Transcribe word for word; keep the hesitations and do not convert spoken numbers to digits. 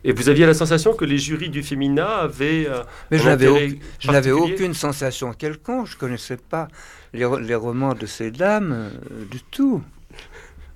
Et vous aviez la sensation que les jurys du Femina avaient euh, Mais un je n'avais, intérêt auc- je n'avais particulier aucune sensation quelconque. Je ne connaissais pas les, ro- les romans de ces dames euh, du tout.